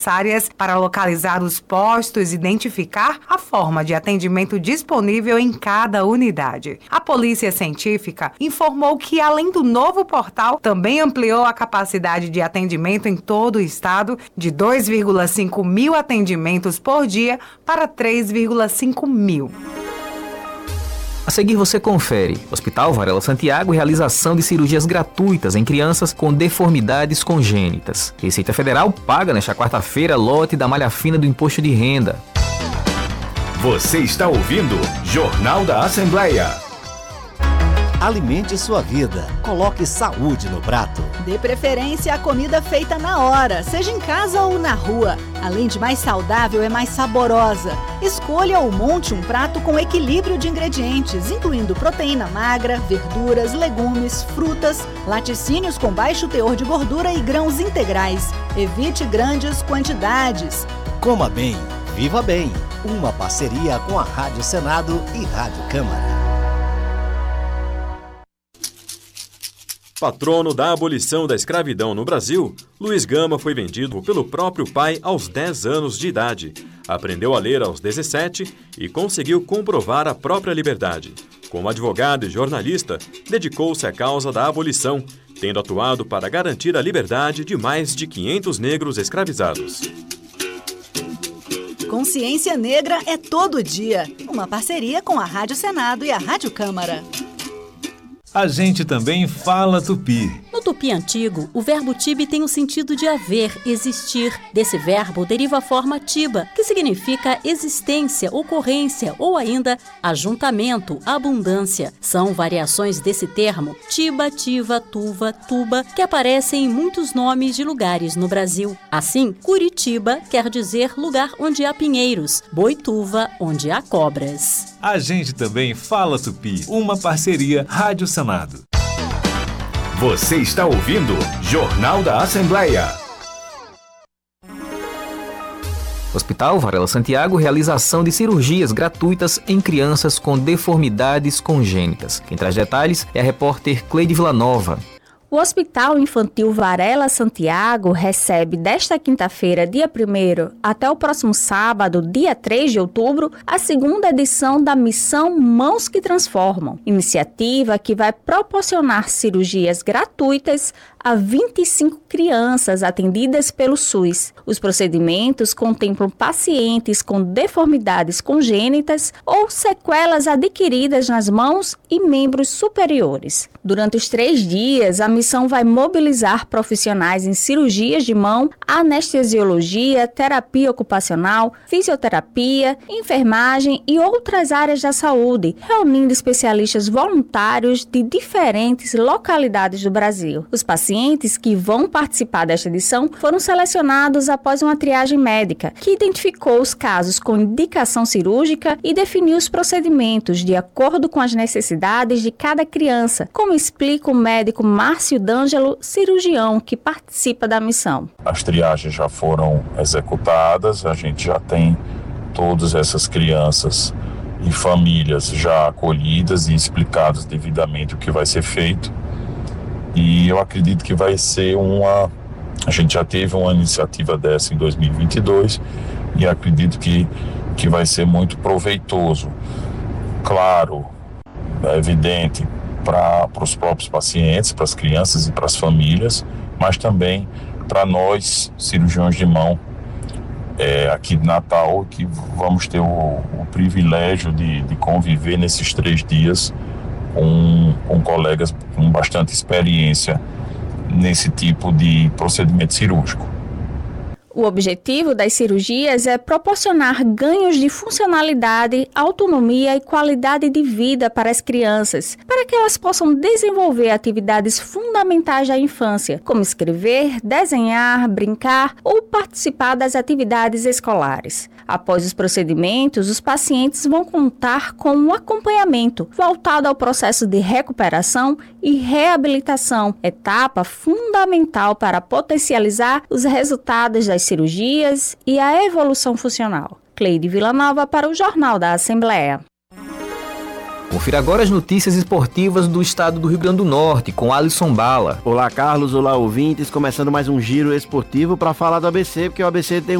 necessárias para localizar os postos e identificar a forma de atendimento disponível em cada unidade. A Polícia Científica informou que, além do novo portal, também ampliou a capacidade de atendimento em todo o estado de 2,5 mil atendimentos por dia para 3,5 mil. A seguir você confere. Hospital Varela Santiago, realização de cirurgias gratuitas em crianças com deformidades congênitas. Receita Federal paga nesta quarta-feira lote da malha fina do Imposto de Renda. Você está ouvindo Jornal da Assembleia. Alimente sua vida. Coloque saúde no prato. Dê preferência à comida feita na hora, seja em casa ou na rua. Além de mais saudável, é mais saborosa. Escolha ou monte um prato com equilíbrio de ingredientes, incluindo proteína magra, verduras, legumes, frutas, laticínios com baixo teor de gordura e grãos integrais. Evite grandes quantidades. Coma bem, viva bem. Uma parceria com a Rádio Senado e Rádio Câmara. Patrono da abolição da escravidão no Brasil, Luiz Gama foi vendido pelo próprio pai aos 10 anos de idade. Aprendeu a ler aos 17 e conseguiu comprovar a própria liberdade. Como advogado e jornalista, dedicou-se à causa da abolição, tendo atuado para garantir a liberdade de mais de 500 negros escravizados. Consciência Negra é todo dia. Uma parceria com a Rádio Senado e a Rádio Câmara. A gente também fala tupi. No tupi antigo, o verbo tibi tem o sentido de haver, existir. Desse verbo deriva a forma tiba, que significa existência, ocorrência ou ainda ajuntamento, abundância. São variações desse termo, tiba, tiva, tuva, tuba, que aparecem em muitos nomes de lugares no Brasil. Assim, Curitiba quer dizer lugar onde há pinheiros, Boituva, onde há cobras. A gente também fala tupi, uma parceria Rádio Senado. Você está ouvindo Jornal da Assembleia. Hospital Varela Santiago, realização de cirurgias gratuitas em crianças com deformidades congênitas. Quem traz detalhes é a repórter Cleide Villanova. O Hospital Infantil Varela Santiago recebe desta quinta-feira, dia 1º, até o próximo sábado, dia 3 de outubro, a segunda edição da Missão Mãos que Transformam, iniciativa que vai proporcionar cirurgias gratuitas a 25 crianças atendidas pelo SUS. Os procedimentos contemplam pacientes com deformidades congênitas ou sequelas adquiridas nas mãos e membros superiores. Durante os 3 dias, a missão vai mobilizar profissionais em cirurgias de mão, anestesiologia, terapia ocupacional, fisioterapia, enfermagem e outras áreas da saúde, reunindo especialistas voluntários de diferentes localidades do Brasil. Os pacientes que vão participar desta edição foram selecionados após uma triagem médica, que identificou os casos com indicação cirúrgica e definiu os procedimentos de acordo com as necessidades de cada criança, como explica o médico Márcio D'Angelo, cirurgião que participa da missão. As triagens já foram executadas, a gente já tem todas essas crianças e famílias já acolhidas e explicadas devidamente o que vai ser feito. E eu acredito que vai ser a gente já teve uma iniciativa dessa em 2022 e acredito que vai ser muito proveitoso. Claro, é evidente para os próprios pacientes, para as crianças e para as famílias, mas também para nós, cirurgiões de mão, aqui de Natal, que vamos ter o privilégio de conviver nesses 3 dias com colegas com bastante experiência nesse tipo de procedimento cirúrgico. O objetivo das cirurgias é proporcionar ganhos de funcionalidade, autonomia e qualidade de vida para as crianças, para que elas possam desenvolver atividades fundamentais da infância, como escrever, desenhar, brincar ou participar das atividades escolares. Após os procedimentos, os pacientes vão contar com um acompanhamento voltado ao processo de recuperação e reabilitação, etapa fundamental para potencializar os resultados das cirurgias e a evolução funcional. Cleide Villanova para o Jornal da Assembleia. Confira agora as notícias esportivas do estado do Rio Grande do Norte, com Alisson Bala. Olá, Carlos. Olá, ouvintes. Começando mais um giro esportivo para falar do ABC, porque o ABC tem